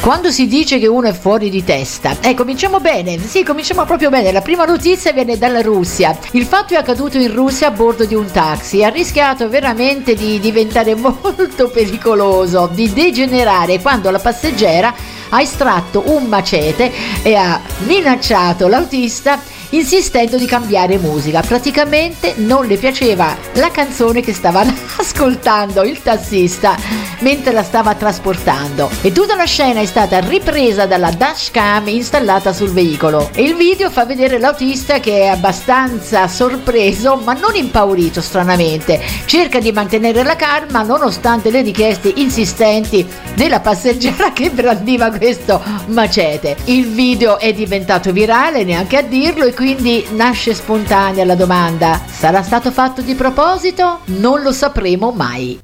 Quando si dice che uno è fuori di testa, cominciamo bene, cominciamo proprio bene. La prima notizia viene dalla Russia. Il fatto è accaduto in Russia a bordo di un taxi, ha rischiato veramente di diventare molto pericoloso, di degenerare quando la passeggera ha estratto un macete e ha minacciato l'autista insistendo di cambiare musica. Praticamente non le piaceva la canzone che stava ascoltando il tassista mentre la stava trasportando, e tutta la scena è stata ripresa dalla dashcam installata sul veicolo, e il video fa vedere l'autista che è abbastanza sorpreso ma non impaurito. Stranamente cerca di mantenere la calma nonostante le richieste insistenti della passeggera che brandiva questo macete. Il video è diventato virale, neanche a dirlo, e quindi nasce spontanea la domanda: sarà stato fatto di proposito? Non lo sapremo mai.